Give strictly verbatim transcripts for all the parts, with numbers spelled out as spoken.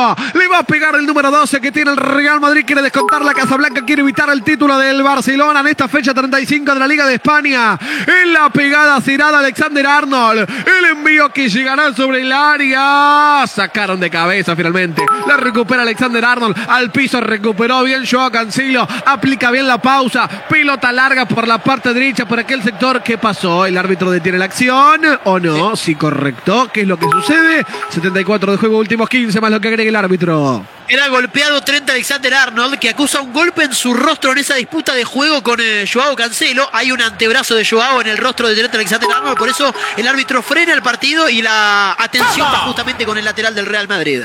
Asensio. Le va a pegar el número doce que tiene el Real Madrid. Quiere descontar la Casablanca. Quiere evitar el título del Barcelona en esta fecha treinta y cinco de la Liga de España. En la pegada será de Alexander Arnold. El envío que llegará sobre el área. Sacaron de cabeza finalmente. La recupera Alexander Arnold. Al piso recuperó bien Joao Cancelo. Aplica bien la pausa. Pelota larga por la parte derecha, por aquel sector. ¿Qué pasó? ¿El árbitro detiene la acción o no? Sí, correcto. ¿Qué es lo que sucede? setenta y cuatro de juego, últimos quince más lo que agrega el árbitro. Era golpeado Trent Alexander-Arnold, que acusa un golpe en su rostro en esa disputa de juego con eh, Joao Cancelo. Hay un antebrazo de Joao en el rostro de Trent Alexander-Arnold, por eso el árbitro frena el partido y la atención va justamente con el lateral del Real Madrid.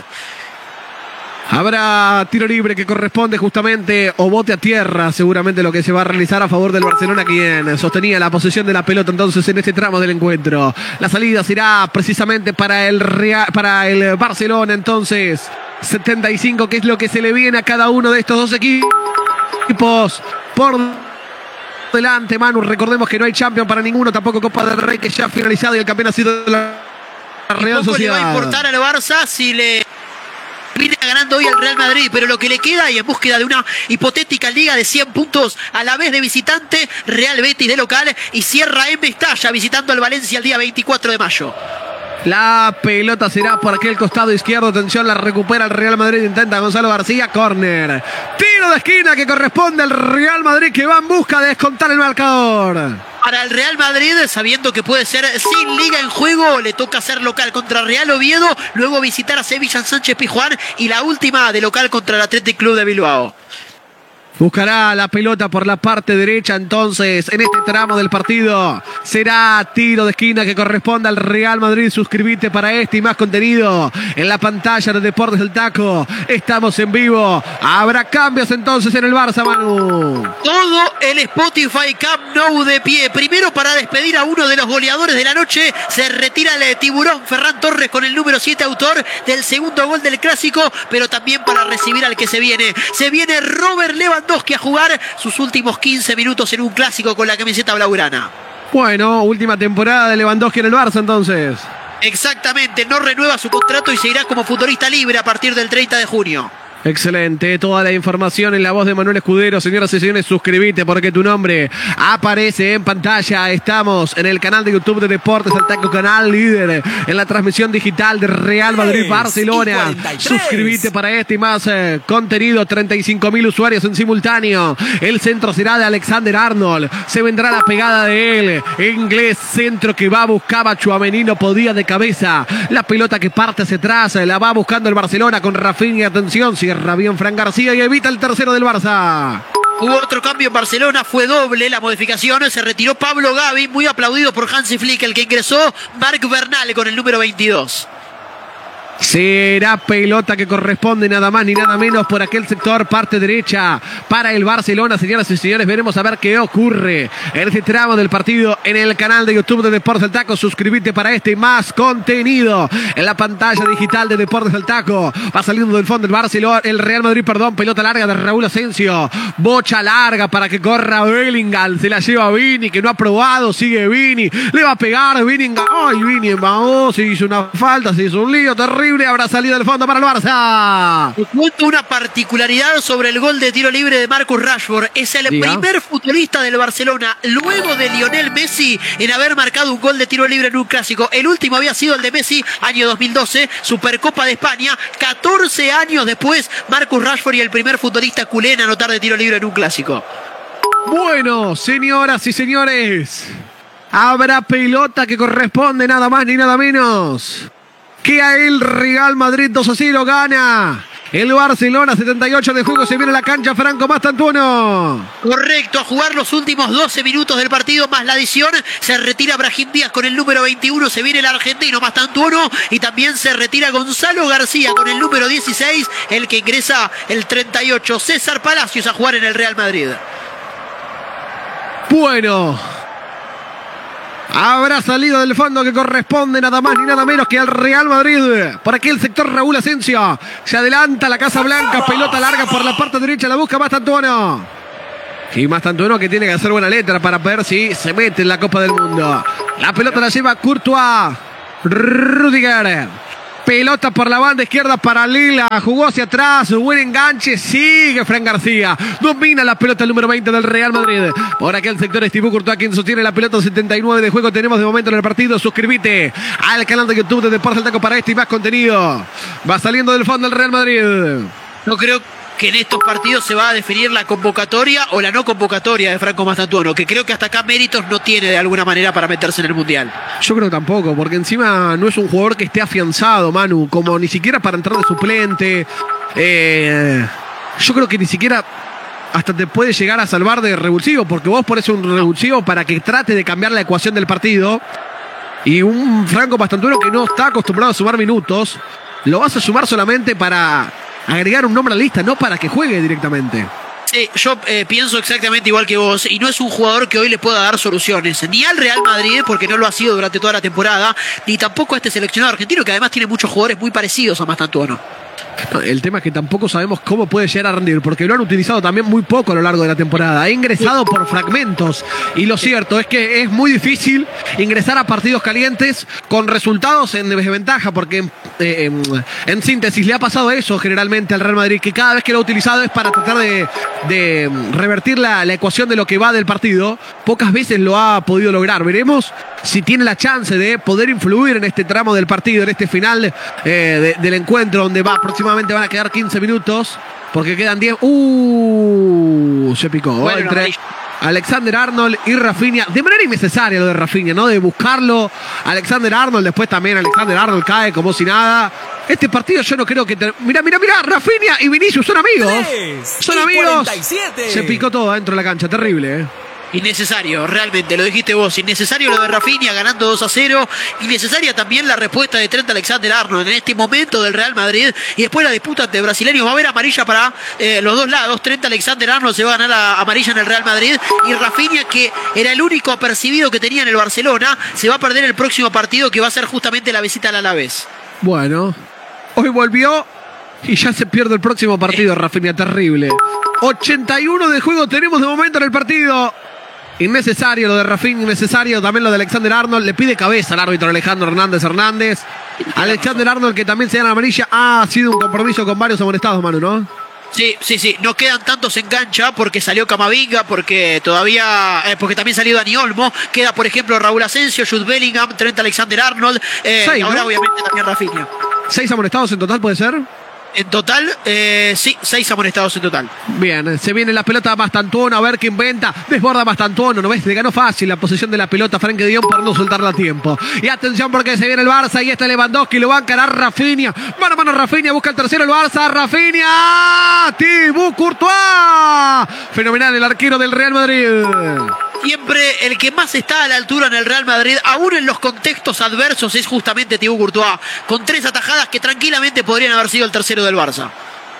Habrá tiro libre que corresponde justamente o bote a tierra, seguramente lo que se va a realizar a favor del Barcelona, quien sostenía la posesión de la pelota entonces en este tramo del encuentro. La salida será precisamente para el, Real, para el Barcelona entonces. setenta y cinco, que es lo que se le viene a cada uno de estos dos equipos por delante, Manu. Recordemos que no hay Champions para ninguno, tampoco Copa del Rey, que ya ha finalizado y el campeón ha sido de la Real Sociedad. Le va a importar al Barça si le viene ganando hoy al Real Madrid, pero lo que le queda, y en búsqueda de una hipotética liga de cien puntos a la vez de visitante, Real Betis de local, y cierra en Mestalla visitando al Valencia el día veinticuatro de mayo. La pelota será por aquel costado izquierdo. Atención, la recupera el Real Madrid. Intenta Gonzalo García. Córner. Tiro de esquina que corresponde al Real Madrid, que va en busca de descontar el marcador. Para el Real Madrid, sabiendo que puede ser sin liga en juego, le toca ser local contra Real Oviedo, luego visitar a Sevilla en Sánchez Pizjuán y la última de local contra el Athletic Club de Bilbao. Buscará la pelota por la parte derecha entonces en este tramo del partido. Será tiro de esquina que corresponde al Real Madrid. Suscríbete para este y más contenido en la pantalla de Deportes del Taco. Estamos en vivo. Habrá cambios entonces en el Barça, Manu. Todo el Spotify Camp Nou de pie. Primero, para despedir a uno de los goleadores de la noche, se retira el tiburón Ferran Torres con el número siete, autor del segundo gol del Clásico, pero también para recibir al que se viene. Se viene Robert Lewandowski a jugar sus últimos quince minutos en un Clásico con la camiseta blaugrana. Bueno, última temporada de Lewandowski en el Barça entonces. Exactamente, no renueva su contrato y se irá como futbolista libre a partir del treinta de junio. Excelente, toda la información en la voz de Manuel Escudero. Señoras y señores, suscríbete porque tu nombre aparece en pantalla. Estamos en el canal de YouTube de Deportes al Taco, canal líder en la transmisión digital de Real Madrid-Barcelona. Suscríbete para este y más eh, contenido. treinta y cinco mil usuarios en simultáneo. El centro será de Alexander Arnold. Se vendrá la pegada de él. Inglés, centro que va, buscaba Tchouaméni, no podía de cabeza. La pelota que parte hacia atrás, la va buscando el Barcelona con Rafinha. Atención, si cierra bien Fran García y evita el tercero del Barça. Hubo otro cambio en Barcelona, fue doble la modificación, se retiró Pablo Gavi, muy aplaudido por Hansi Flick, el que ingresó Marc Bernal con el número veintidós. Será pelota que corresponde nada más ni nada menos por aquel sector, parte derecha para el Barcelona. Señoras y señores, veremos a ver qué ocurre en este tramo del partido en el canal de YouTube de Deportes del Taco. Suscríbete para este y más contenido en la pantalla digital de Deportes del Taco. Va saliendo del fondo el Barcelona, el Real Madrid, perdón. Pelota larga de Raúl Asensio. Bocha larga para que corra Bellingham. Se la lleva Vini, que no ha probado. Sigue Vini. Le va a pegar Vini. Ay, Vini, vamos. Se hizo una falta, se hizo un lío terrible. Habrá salido del fondo para el Barça. Te cuento una particularidad sobre el gol de tiro libre de Marcus Rashford. Es el Diga. primer futbolista del Barcelona, luego de Lionel Messi, en haber marcado un gol de tiro libre en un Clásico. El último había sido el de Messi, año dos mil doce, Supercopa de España. catorce años después, Marcus Rashford y el primer futbolista culé en anotar de tiro libre en un Clásico. Bueno, señoras y señores, habrá pelota que corresponde nada más ni nada menos que a el Real Madrid. Dos a cero gana el Barcelona. setenta y ocho de juego, se viene a la cancha Franco Mastantuono. Correcto, a jugar los últimos doce minutos del partido más la adición. Se retira Brahim Díaz con el número veintiuno, se viene el argentino Mastantuono y también se retira Gonzalo García con el número dieciséis, el que ingresa el treinta y ocho, César Palacios, a jugar en el Real Madrid. Bueno, habrá salido del fondo que corresponde nada más ni nada menos que al Real Madrid. Por aquí el sector Raúl Asensio. Se adelanta la Casa Blanca. Pelota larga por la parte derecha. La busca Mastantuono. Y Mastantuono que tiene que hacer buena letra para ver si se mete en la Copa del Mundo. La pelota la lleva Courtois. Rudiger. Pelota por la banda izquierda paralela, jugó hacia atrás, buen enganche, sigue Fran García, domina la pelota el número veinte del Real Madrid. Por aquel sector es Thibaut Courtois quien sostiene la pelota, setenta y nueve de juego tenemos de momento en el partido. Suscríbete al canal de YouTube de Deportes del Taco para este y más contenido. Va saliendo del fondo el Real Madrid. No creo que en estos partidos se va a definir la convocatoria o la no convocatoria de Franco Mastantuono, que creo que hasta acá méritos no tiene de alguna manera para meterse en el Mundial. Yo creo que tampoco, porque encima no es un jugador que esté afianzado, Manu, como ni siquiera para entrar de suplente. Eh, yo creo que ni siquiera hasta te puede llegar a salvar de revulsivo, porque vos pones un revulsivo para que trate de cambiar la ecuación del partido, y un Franco Mastantuono que no está acostumbrado a sumar minutos, lo vas a sumar solamente para agregar un nombre a la lista, no para que juegue directamente. Sí, yo eh, pienso exactamente igual que vos, y no es un jugador que hoy le pueda dar soluciones, ni al Real Madrid, porque no lo ha sido durante toda la temporada, ni tampoco a este seleccionado argentino, que además tiene muchos jugadores muy parecidos a Mastantuono. El tema es que tampoco sabemos cómo puede llegar a rendir, porque lo han utilizado también muy poco a lo largo de la temporada. Ha ingresado por fragmentos, y lo cierto es que es muy difícil ingresar a partidos calientes con resultados en desventaja, porque eh, en, en síntesis le ha pasado eso generalmente al Real Madrid, que cada vez que lo ha utilizado es para tratar de, de revertir la, la ecuación de lo que va del partido. Pocas veces lo ha podido lograr. Veremos si tiene la chance de poder influir en este tramo del partido, en este final eh, de, del encuentro, donde va aproximadamente van a quedar quince minutos, porque quedan diez. Uh, se picó. Bueno, entre Alexander Arnold y Rafinha, de manera innecesaria lo de Rafinha, ¿no? De buscarlo. Alexander Arnold, después también Alexander Arnold cae como si nada. Este partido yo no creo que... Ter... Mira, mira, mira, Rafinha y Vinicius son amigos. Son amigos. cuarenta y siete. Se picó todo adentro de la cancha, terrible, ¿eh? Innecesario, realmente, lo dijiste vos. Innecesario lo de Rafinha ganando dos a cero. Innecesaria también la respuesta de Trent Alexander-Arnold en este momento del Real Madrid. Y después la disputa entre brasileños. Va a haber amarilla para eh, los dos lados. Trent Alexander-Arnold se va a ganar la amarilla en el Real Madrid. Y Rafinha, que era el único apercibido que tenía en el Barcelona, se va a perder el próximo partido, que va a ser justamente la visita al Alavés. Bueno, hoy volvió y ya se pierde el próximo partido, Rafinha, terrible. ochenta y uno de juego tenemos de momento en el partido. Innecesario lo de Rafinha, innecesario también lo de Alexander Arnold. Le pide cabeza al árbitro Alejandro Hernández Hernández. Alexander Arnold, que también se da la amarilla. Ha sido un compromiso con varios amonestados, Manu, ¿no? Sí, sí, sí. No quedan tantos en cancha porque salió Camavinga, porque todavía, eh, porque también salió Dani Olmo. Queda, por ejemplo, Raúl Asensio, Jude Bellingham, Trent Alexander-Arnold. Eh, Seis, ahora, ¿no? Obviamente, también Rafinha. ¿Seis amonestados en total puede ser? En total, eh, sí, seis amonestados en total. Bien, se viene la pelota a Mastantuono, a ver qué inventa. Desborda Mastantuono, ¿no ves? Le ganó fácil la posesión de la pelota Frenkie de Jong por no soltarla a tiempo. Y atención porque se viene el Barça y este Lewandowski, lo va a encarar Rafinha. Mano a mano Rafinha, busca el tercero el Barça. Rafinha, Thibaut Courtois. Fenomenal el arquero del Real Madrid. Siempre el que más está a la altura en el Real Madrid, aún en los contextos adversos, es justamente Thibaut Courtois, con tres atajadas que tranquilamente podrían haber sido el tercero del Barça.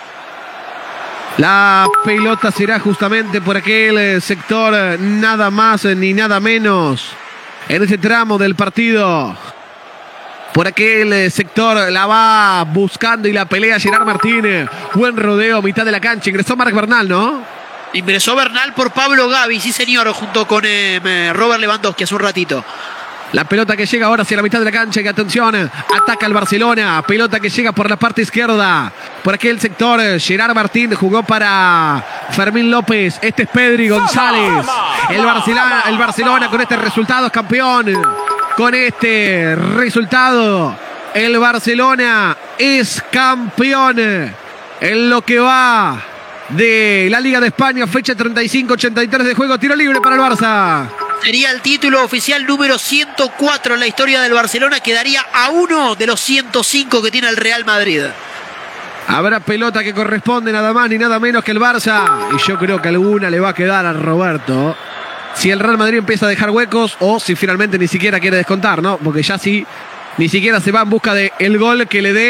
La pelota será justamente por aquel sector, nada más ni nada menos, en ese tramo del partido. Por aquel sector la va buscando y la pelea Gerard Martín. Buen rodeo, mitad de la cancha. Ingresó Marc Bernal, ¿no? Ingresó Bernal por Pablo Gavi, sí señor, junto con eh, Robert Lewandowski hace un ratito. La pelota que llega ahora hacia la mitad de la cancha, que atención, ataca el Barcelona. Pelota que llega por la parte izquierda, por aquel sector. Gerard Martín jugó para Fermín López. Este es Pedri González. El Barcelona, el Barcelona con este resultado es campeón. Con este resultado, el Barcelona es campeón en lo que va de la Liga de España, fecha treinta y cinco ochenta y tres de juego, tiro libre para el Barça. Sería el título oficial número ciento cuatro en la historia del Barcelona, quedaría a uno de los ciento cinco que tiene el Real Madrid. Habrá pelota que corresponde nada más ni nada menos que el Barça, y yo creo que alguna le va a quedar a Roberto, si el Real Madrid empieza a dejar huecos o si finalmente ni siquiera quiere descontar, ¿no? Porque ya sí, ni siquiera se va en busca del gol que le dé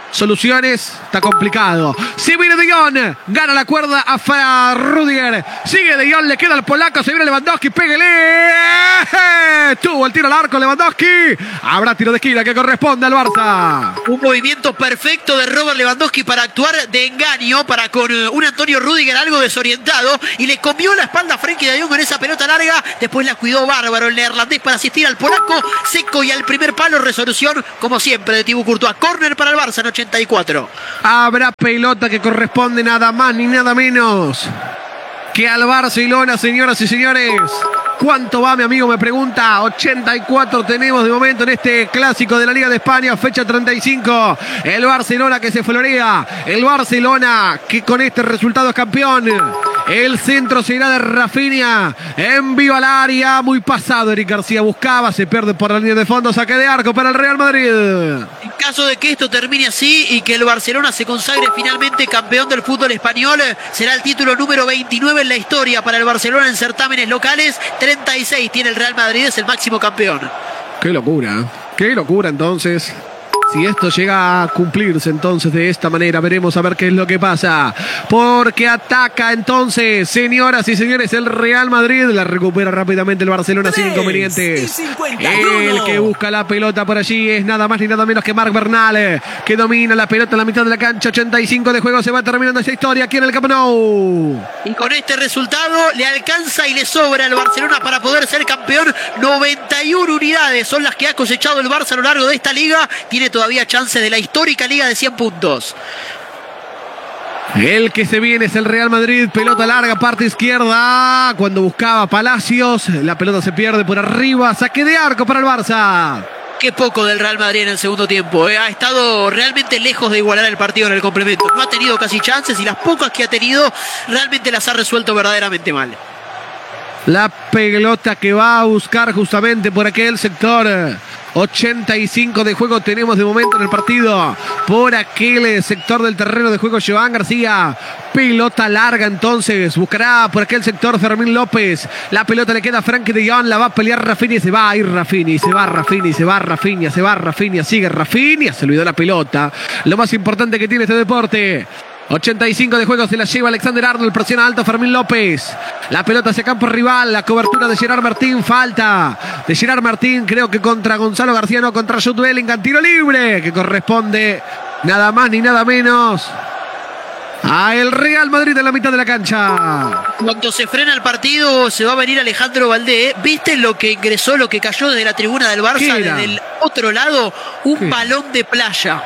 soluciones, está complicado. Si viene De Jong, gana la cuerda a Rudiger. Sigue De Jong, le queda al polaco, se viene Lewandowski, pégale. Tuvo el tiro al arco Lewandowski. Habrá tiro de esquina que corresponde al Barça. Un movimiento perfecto de Robert Lewandowski para actuar de engaño para con un Antonio Rudiger algo desorientado y le comió la espalda a Frenkie de Jong con esa pelota larga. Después la cuidó bárbaro el neerlandés para asistir al polaco. Seco y al primer palo, resolución como siempre de Thibaut Courtois. Córner para el Barça en ochenta y cuatro. Habrá pelota que corresponde nada más ni nada menos que al Barcelona, señoras y señores. ¿Cuánto va, mi amigo? Me pregunta. ochenta y cuatro tenemos de momento en este clásico de la Liga de España, fecha treinta y cinco. El Barcelona que se florea. El Barcelona que con este resultado es campeón. El centro será de Rafinha. Envío al área. Muy pasado. Eric García buscaba. Se pierde por la línea de fondo. Saque de arco para el Real Madrid. En caso de que esto termine así y que el Barcelona se consagre finalmente campeón del fútbol español, será el título número veintinueve en la historia para el Barcelona en certámenes locales. treinta y seis tiene el Real Madrid, es el máximo campeón. Qué locura. Qué locura entonces. Si esto llega a cumplirse entonces de esta manera, veremos a ver qué es lo que pasa. Porque ataca entonces, señoras y señores, el Real Madrid. La recupera rápidamente el Barcelona sin inconvenientes. El que busca la pelota por allí es nada más ni nada menos que Marc Bernal, que domina la pelota en la mitad de la cancha. ochenta y cinco de juego, se va terminando esta historia aquí en el Camp Nou. Y con este resultado le alcanza y le sobra al Barcelona para poder ser campeón. noventa y una unidades son las que ha cosechado el Barça a lo largo de esta liga. Tiene todavía chances de la histórica liga de cien puntos. El que se viene es el Real Madrid. Pelota larga, parte izquierda. Cuando buscaba Palacios, la pelota se pierde por arriba. Saque de arco para el Barça. Qué poco del Real Madrid en el segundo tiempo. Eh. Ha estado realmente lejos de igualar el partido en el complemento. No ha tenido casi chances y las pocas que ha tenido realmente las ha resuelto verdaderamente mal. La pelota que va a buscar justamente por aquel sector. ochenta y cinco de juego tenemos de momento en el partido. Por aquel sector del terreno de juego, Joan García. Pelota larga entonces. Buscará por aquel sector Fermín López. La pelota le queda a Frenkie de Jong. La va a pelear Rafinha y se va a ir Rafinha. Se va Rafinha, se va Rafinha, se va Rafinha. Sigue Rafinha. Se olvidó la pelota. Lo más importante que tiene este deporte. ochenta y cinco de juego, se la lleva Alexander Arnold, presiona alto Fermín López. La pelota hacia campo rival, la cobertura de Gerard Martín, falta de Gerard Martín, creo que contra Gonzalo García, no, contra Jude Bellingham, tiro libre, que corresponde nada más ni nada menos a el Real Madrid en la mitad de la cancha. Cuando se frena el partido, se va a venir Alejandro Valdé. ¿Viste lo que ingresó, lo que cayó desde la tribuna del Barça? Desde el otro lado, un ¿Qué? balón de playa.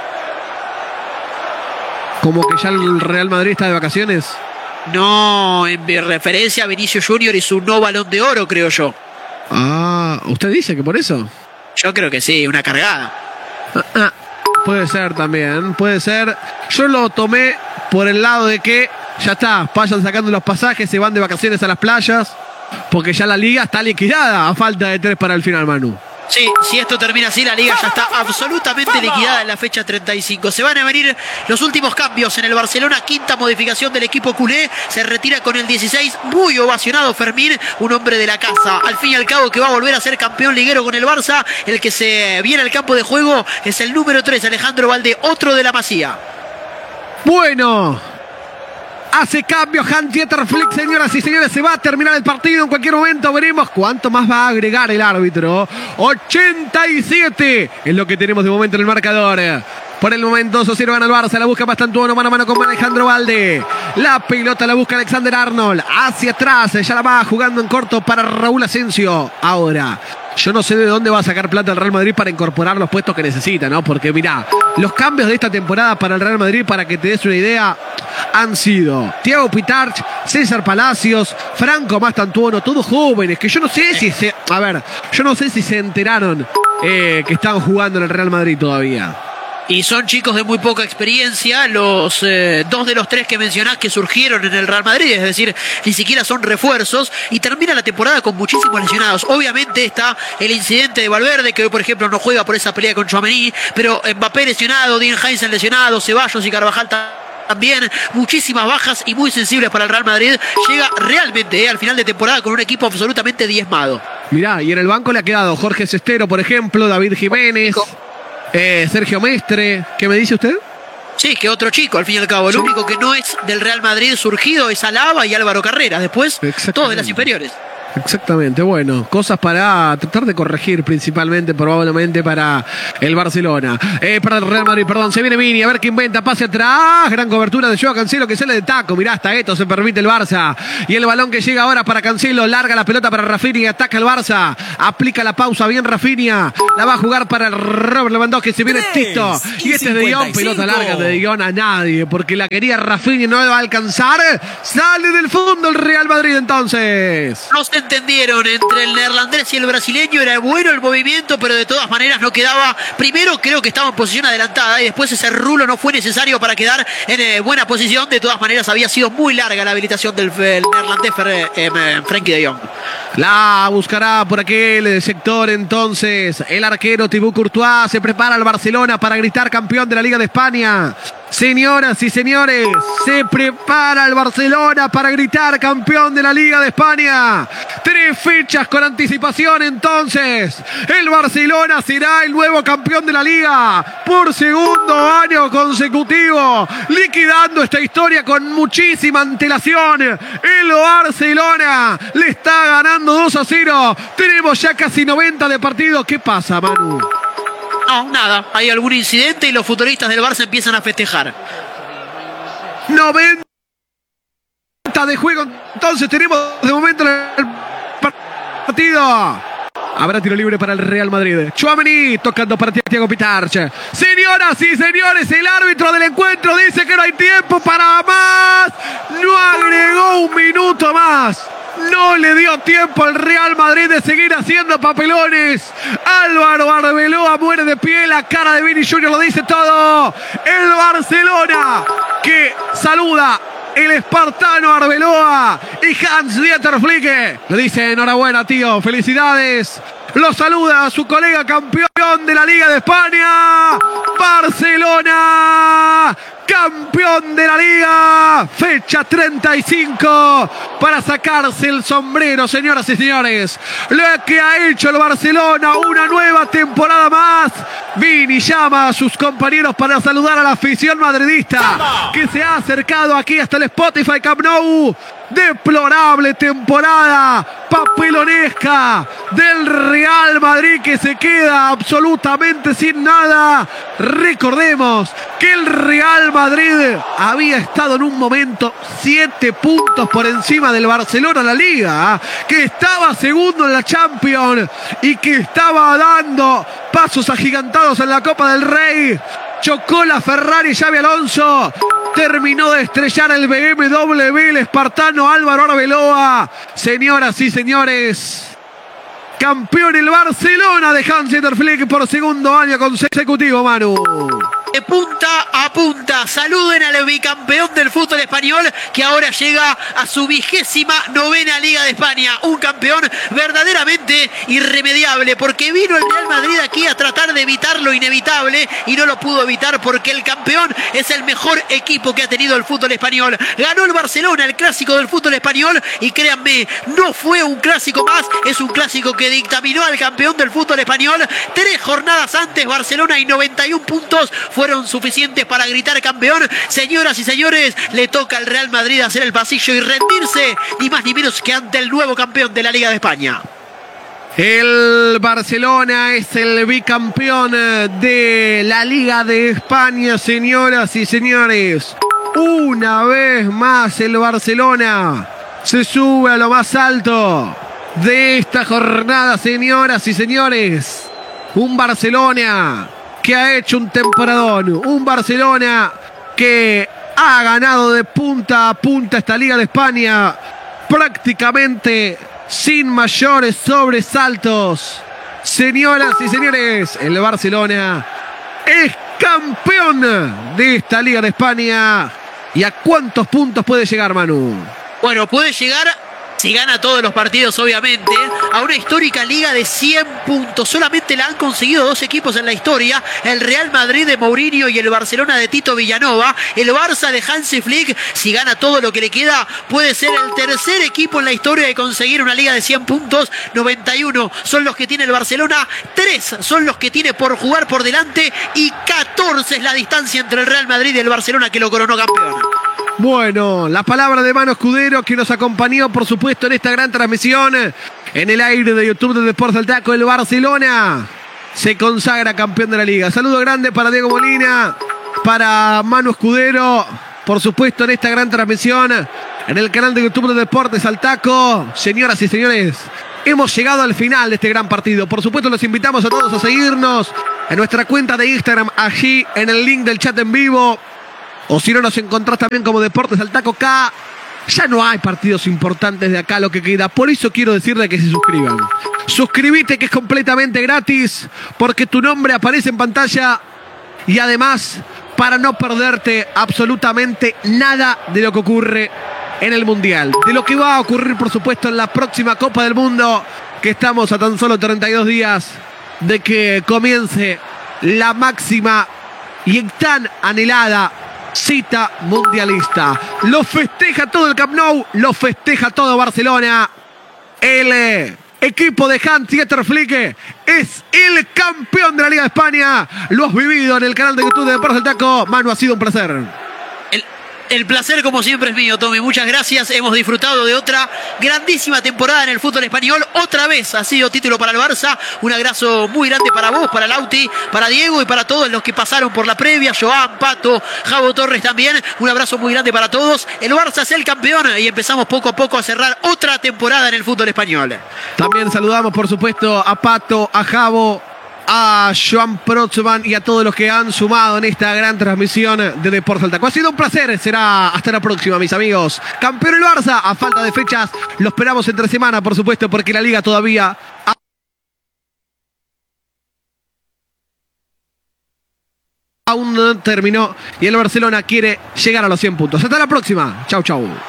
¿Como que ya el Real Madrid está de vacaciones? No, en referencia a Vinicius Junior y su no balón de oro, creo yo. Ah, ¿usted dice que por eso? Yo creo que sí, una cargada. Ah, ah, puede ser también, puede ser. Yo lo tomé por el lado de que ya está, vayan sacando los pasajes, se van de vacaciones a las playas, porque ya la liga está liquidada a falta de tres para el final, Manu. Sí, si esto termina así, la liga ya está absolutamente liquidada en la fecha treinta y cinco. Se van a venir los últimos cambios en el Barcelona. Quinta modificación del equipo culé. Se retira con el dieciséis. Muy ovacionado Fermín, un hombre de la casa. Al fin y al cabo que va a volver a ser campeón liguero con el Barça. El que se viene al campo de juego es el número tres, Alejandro Valdé, otro de la Masía. Bueno. Hace cambio Hans-Dieter Flick, señoras y señores. Se va a terminar el partido en cualquier momento. Veremos cuánto más va a agregar el árbitro. ochenta y siete es lo que tenemos de momento en el marcador. Por el momento, Sociero gana el Barça. La busca Mastantuono mano a mano con Alejandro Valdé. La pelota la busca Alexander Arnold. Hacia atrás. Ya la va jugando en corto para Raúl Asensio. Ahora, yo no sé de dónde va a sacar plata el Real Madrid para incorporar los puestos que necesita, ¿no? Porque mirá, los cambios de esta temporada para el Real Madrid, para que te des una idea, han sido Thiago Pitarch, César Palacios, Franco Mastantuono, todos jóvenes, que yo no sé si se... A ver, yo no sé si se enteraron eh, que están jugando en el Real Madrid todavía. Y son chicos de muy poca experiencia, los eh, dos de los tres que mencionás que surgieron en el Real Madrid, es decir, ni siquiera son refuerzos, y termina la temporada con muchísimos lesionados. Obviamente está el incidente de Valverde, que hoy por ejemplo no juega por esa pelea con Tchouaméni, pero Mbappé lesionado, Dean Heinzen lesionado, Ceballos y Carvajal también, muchísimas bajas y muy sensibles para el Real Madrid. Llega realmente eh, al final de temporada con un equipo absolutamente diezmado. Mirá, y en el banco le ha quedado Jorge Sestero, por ejemplo, David Jiménez, eh, Sergio Mestre. ¿Qué me dice usted? Sí, que otro chico, al fin y al cabo. Sí. Lo único que no es del Real Madrid surgido es Alaba y Álvaro Carreras. Después, todos de las inferiores. Exactamente, bueno, cosas para tratar de corregir principalmente, probablemente para el Barcelona. Eh, para el Real Madrid, perdón, se viene Vini, a ver qué inventa, pase atrás, gran cobertura de Joao Cancelo que sale de taco, mirá, hasta esto se permite el Barça. Y el balón que llega ahora para Cancelo, larga la pelota para Rafinha y ataca el Barça. Aplica la pausa, bien Rafinha, la va a jugar para el Robert Lewandowski, se viene Tito. Y este es De Jong, pelota larga de De Jong a nadie, porque la quería Rafinha y no le va a alcanzar. Sale del fondo el Real Madrid entonces. No se entendieron entre el neerlandés y el brasileño, era bueno el movimiento, pero de todas maneras no quedaba. Primero creo que estaba en posición adelantada y después ese rulo no fue necesario para quedar en eh, buena posición. De todas maneras había sido muy larga la habilitación del el neerlandés eh, eh, Frenkie de Jong. La buscará por aquel sector entonces el arquero Thibaut Courtois. Se prepara el Barcelona para gritar campeón de la Liga de España. Señoras y señores, se prepara el Barcelona para gritar campeón de la Liga de España. Tres fechas con anticipación entonces. El Barcelona será el nuevo campeón de la Liga por segundo año consecutivo, liquidando esta historia con muchísima antelación. El Barcelona le está ganando dos a cero. Tenemos ya casi noventa de partido. ¿Qué pasa, Manu? No, nada. Hay algún incidente y los futbolistas del Barça empiezan a festejar. noventa de juego. Entonces tenemos de momento el partido. Habrá tiro libre para el Real Madrid. Tchouaméni tocando para Thiago Pitarch. Señoras y señores, el árbitro del encuentro dice que no hay tiempo para más. No agregó un minuto más. No le dio tiempo al Real Madrid de seguir haciendo papelones. Álvaro Arbeloa muere de pie. La cara de Vini Junior lo dice todo. El Barcelona que saluda el espartano Arbeloa y Hans-Dieter Flick le dice enhorabuena, tío, felicidades. Lo saluda a su colega campeón de la Liga de España. Barcelona, campeón de la Liga. Fecha treinta y cinco para sacarse el sombrero, señoras y señores. Lo que ha hecho el Barcelona, una nueva temporada más. Vini llama a sus compañeros para saludar a la afición madridista que se ha acercado aquí hasta el Spotify Camp Nou. Deplorable temporada papelonesca del Real Madrid que se queda absolutamente sin nada. Recordemos que el Real Madrid había estado en un momento siete puntos por encima del Barcelona en la Liga, que estaba segundo en la Champions y que estaba dando pasos agigantados en la Copa del Rey. Chocó la Ferrari Xabi Alonso. Terminó de estrellar el B M W el espartano Álvaro Arbeloa. Señoras y señores, campeón el Barcelona de Hans-Dieter Flick por segundo año consecutivo, Manu. De punta a punta, saluden al bicampeón del fútbol español que ahora llega a su vigésima novena Liga de España. Un campeón verdaderamente irremediable porque vino el Real Madrid aquí a tratar de evitar lo inevitable y no lo pudo evitar porque el campeón es el mejor equipo que ha tenido el fútbol español. Ganó el Barcelona, el clásico del fútbol español, y créanme, no fue un clásico más, es un clásico que dictaminó al campeón del fútbol español. Tres jornadas antes, Barcelona y noventa y un puntos fueron suficientes para gritar campeón. Señoras y señores, le toca al Real Madrid hacer el pasillo y rendirse, ni más ni menos que ante el nuevo campeón de la Liga de España. El Barcelona es el bicampeón de la Liga de España, señoras y señores. Una vez más el Barcelona se sube a lo más alto de esta jornada, señoras y señores. Un Barcelona que ha hecho un temporadón, un Barcelona que ha ganado de punta a punta esta Liga de España prácticamente sin mayores sobresaltos. Señoras y señores, el Barcelona es campeón de esta Liga de España. ¿Y a cuántos puntos puede llegar, Manu? Bueno, puede llegar Si gana todos los partidos, obviamente, a una histórica liga de cien puntos. Solamente la han conseguido dos equipos en la historia, el Real Madrid de Mourinho y el Barcelona de Tito Villanova. El Barça de Hansi Flick, si gana todo lo que le queda, puede ser el tercer equipo en la historia de conseguir una liga de cien puntos. noventa y uno son los que tiene el Barcelona, tres son los que tiene por jugar por delante y catorce es la distancia entre el Real Madrid y el Barcelona, que lo coronó campeón. Bueno, la palabra de Manu Escudero, que nos acompañó, por supuesto, en esta gran transmisión en el aire de YouTube de Deportes al Taco. El Barcelona se consagra campeón de la liga. Saludo grande para Diego Molina, para Manu Escudero, por supuesto, en esta gran transmisión en el canal de YouTube de Deportes al Taco. Señoras y señores, hemos llegado al final de este gran partido. Por supuesto, los invitamos a todos a seguirnos en nuestra cuenta de Instagram, allí en el link del chat en vivo. O si no, nos encontrás también como Deportes al Taco K. Ya no hay partidos importantes de acá lo que queda. Por eso quiero decirle que se suscriban. Suscríbete, que es completamente gratis, porque tu nombre aparece en pantalla. Y además, para no perderte absolutamente nada de lo que ocurre en el Mundial. De lo que va a ocurrir, por supuesto, en la próxima Copa del Mundo, que estamos a tan solo treinta y dos días de que comience la máxima y tan anhelada cita mundialista. Lo festeja todo el Camp Nou, lo festeja todo Barcelona. El eh, equipo de Hans-Dieter Flick es el campeón de la Liga de España. Lo has vivido en el canal de YouTube de Deportes del Taco. Manu, ha sido un placer. El... El placer, como siempre, es mío, Tommy. Muchas gracias. Hemos disfrutado de otra grandísima temporada en el fútbol español. Otra vez ha sido título para el Barça. Un abrazo muy grande para vos, para Lauti, para Diego y para todos los que pasaron por la previa. Joan, Pato, Javo Torres también. Un abrazo muy grande para todos. El Barça es el campeón y empezamos poco a poco a cerrar otra temporada en el fútbol español. También saludamos, por supuesto, a Pato, a Javo, a Joan Protzman y a todos los que han sumado en esta gran transmisión de Deportes al Taco. Ha sido un placer, será hasta la próxima, mis amigos. Campeón el Barça, a falta de fechas, lo esperamos entre semana, por supuesto, porque la liga todavía aún no terminó y el Barcelona quiere llegar a los cien puntos. Hasta la próxima. Chau, chau.